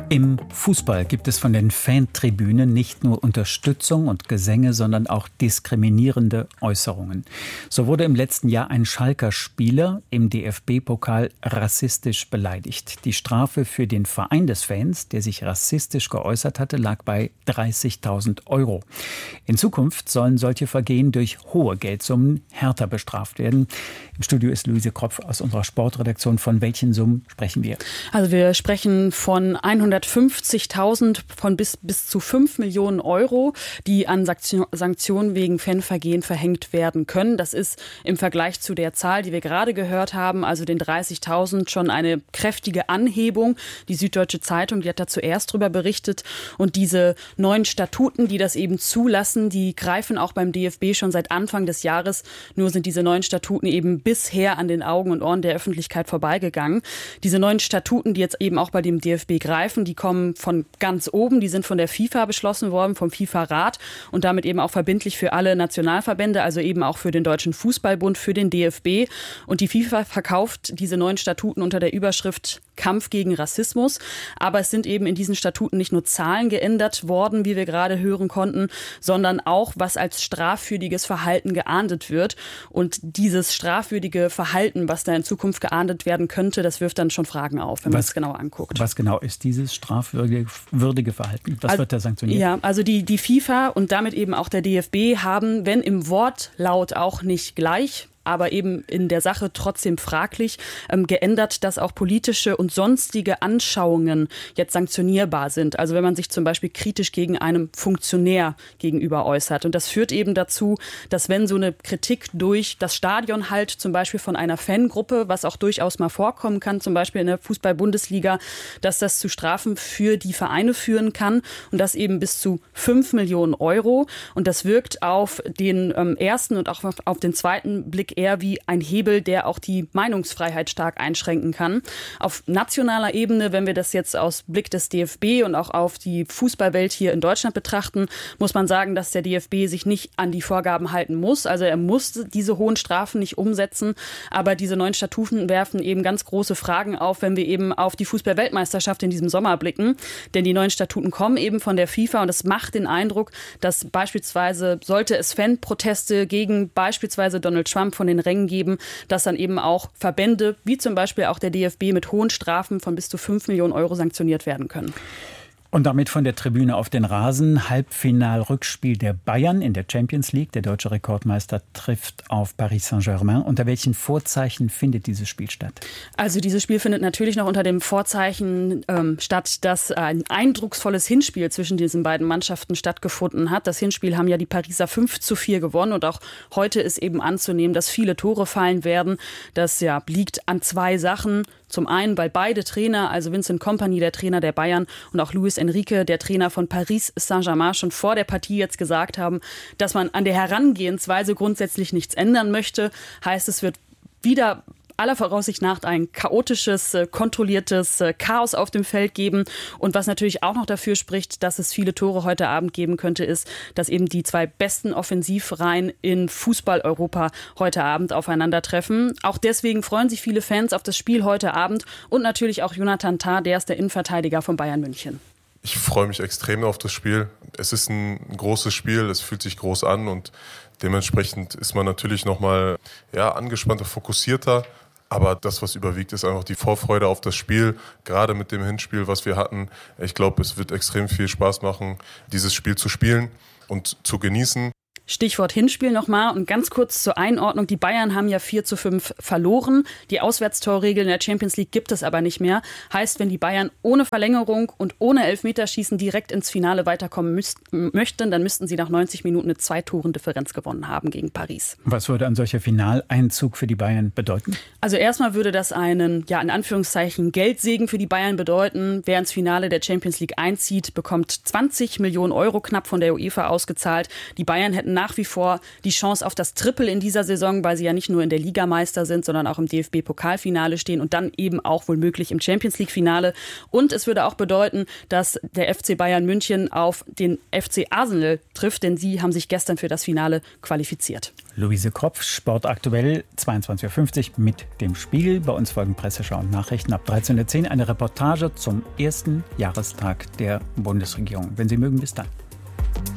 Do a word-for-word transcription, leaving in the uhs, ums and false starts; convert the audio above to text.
Im Fußball gibt es von den Fantribünen nicht nur Unterstützung und Gesänge, sondern auch diskriminierende Äußerungen. So wurde im letzten Jahr ein Schalker Spieler im D F B-Pokal rassistisch beleidigt. Die Strafe für den Verein des Fans, der sich rassistisch geäußert hatte, lag bei dreißigtausend Euro. In Zukunft sollen solche Vergehen durch hohe Geldsummen härter bestraft werden. Im Studio ist Luise Kropf aus unserer Sportredaktion. Von welchen Summen sprechen wir? Also wir sprechen von hundertfünfzigtausend von bis, bis zu fünf Millionen Euro, die an Sanktionen wegen Fanvergehen verhängt werden können. Das ist im Vergleich zu der Zahl, die wir gerade gehört haben, also den dreißigtausend, schon eine kräftige Anhebung. Die Süddeutsche Zeitung, die hat da zuerst drüber berichtet. Und diese neuen Statuten, die das eben zulassen, die greifen auch beim D F B schon seit Anfang des Jahres. Nur sind diese neuen Statuten eben bisher an den Augen und Ohren der Öffentlichkeit vorbeigegangen. Diese neuen Statuten, die jetzt eben auch bei dem D F B greifen, die kommen von ganz oben, die sind von der FIFA beschlossen worden, vom FIFA-Rat und damit eben auch verbindlich für alle Nationalverbände, also eben auch für den Deutschen Fußballbund, für den D F B. Und die FIFA verkauft diese neuen Statuten unter der Überschrift Kampf gegen Rassismus. Aber es sind eben in diesen Statuten nicht nur Zahlen geändert worden, wie wir gerade hören konnten, sondern auch, was als strafwürdiges Verhalten geahndet wird. Und dieses strafwürdige Verhalten, was da in Zukunft geahndet werden könnte, das wirft dann schon Fragen auf, wenn man es genau anguckt. Was genau ist dieses strafwürdige Verhalten? Was also, wird da sanktioniert? Ja, also die, die FIFA und damit eben auch der D F B haben, wenn im Wortlaut auch nicht gleich, aber eben in der Sache trotzdem fraglich, ähm, geändert, dass auch politische und sonstige Anschauungen jetzt sanktionierbar sind. Also wenn man sich zum Beispiel kritisch gegen einem Funktionär gegenüber äußert. Und das führt eben dazu, dass wenn so eine Kritik durch das Stadion halt zum Beispiel von einer Fangruppe, was auch durchaus mal vorkommen kann, zum Beispiel in der Fußball-Bundesliga, dass das zu Strafen für die Vereine führen kann und das eben bis zu fünf Millionen Euro. Und das wirkt auf den ähm, ersten und auch auf, auf den zweiten Blick eher wie ein Hebel, der auch die Meinungsfreiheit stark einschränken kann. Auf nationaler Ebene, wenn wir das jetzt aus Blick des D F B und auch auf die Fußballwelt hier in Deutschland betrachten, muss man sagen, dass der D F B sich nicht an die Vorgaben halten muss. Also er muss diese hohen Strafen nicht umsetzen. Aber diese neuen Statuten werfen eben ganz große Fragen auf, wenn wir eben auf die Fußball-Weltmeisterschaft in diesem Sommer blicken. Denn die neuen Statuten kommen eben von der FIFA und es macht den Eindruck, dass beispielsweise, sollte es Fanproteste gegen beispielsweise Donald Trump von den Rängen geben, dass dann eben auch Verbände, wie zum Beispiel auch der D F B, mit hohen Strafen von bis zu fünf Millionen Euro sanktioniert werden können. Und damit von der Tribüne auf den Rasen. Halbfinal-Rückspiel der Bayern in der Champions League. Der deutsche Rekordmeister trifft auf Paris Saint-Germain. Unter welchen Vorzeichen findet dieses Spiel statt? Also dieses Spiel findet natürlich noch unter dem Vorzeichen ähm, statt, dass ein eindrucksvolles Hinspiel zwischen diesen beiden Mannschaften stattgefunden hat. Das Hinspiel haben ja die Pariser fünf zu vier gewonnen. Und auch heute ist eben anzunehmen, dass viele Tore fallen werden. Das ja liegt an zwei Sachen. Zum einen, weil beide Trainer, also Vincent Kompany, der Trainer der Bayern, und auch Luis Enrique, der Trainer von Paris Saint-Germain, schon vor der Partie jetzt gesagt haben, dass man an der Herangehensweise grundsätzlich nichts ändern möchte. Heißt, es wird wieder aller Voraussicht nach ein chaotisches, kontrolliertes Chaos auf dem Feld geben. Und was natürlich auch noch dafür spricht, dass es viele Tore heute Abend geben könnte, ist, dass eben die zwei besten Offensivreihen in Fußball-Europa heute Abend aufeinandertreffen. Auch deswegen freuen sich viele Fans auf das Spiel heute Abend und natürlich auch Jonathan Tah, der ist der Innenverteidiger von Bayern München. Ich freue mich extrem auf das Spiel. Es ist ein großes Spiel, es fühlt sich groß an und dementsprechend ist man natürlich nochmal ja, angespannter, fokussierter. Aber das, was überwiegt, ist einfach die Vorfreude auf das Spiel, gerade mit dem Hinspiel, was wir hatten. Ich glaube, es wird extrem viel Spaß machen, dieses Spiel zu spielen und zu genießen. Stichwort Hinspiel nochmal und ganz kurz zur Einordnung. Die Bayern haben ja vier zu fünf verloren. Die Auswärtstorregel in der Champions League gibt es aber nicht mehr. Heißt, wenn die Bayern ohne Verlängerung und ohne Elfmeterschießen direkt ins Finale weiterkommen müssten, möchten, dann müssten sie nach neunzig Minuten eine Zwei-Toren-Differenz gewonnen haben gegen Paris. Was würde ein solcher Finaleinzug für die Bayern bedeuten? Also erstmal würde das einen, ja in Anführungszeichen, Geldsegen für die Bayern bedeuten. Wer ins Finale der Champions League einzieht, bekommt zwanzig Millionen Euro knapp von der UEFA ausgezahlt. Die Bayern hätten nach wie vor die Chance auf das Triple in dieser Saison, weil sie ja nicht nur in der Liga Meister sind, sondern auch im D F B-Pokalfinale stehen und dann eben auch womöglich im Champions-League-Finale. Und es würde auch bedeuten, dass der F C Bayern München auf den F C Arsenal trifft, denn sie haben sich gestern für das Finale qualifiziert. Luise Kropf, Sportaktuell, zweiundzwanzig Uhr fünfzig mit dem Spiegel. Bei uns folgen Presseschau und Nachrichten ab dreizehn Uhr zehn. Eine Reportage zum ersten Jahrestag der Bundesregierung. Wenn Sie mögen, bis dann.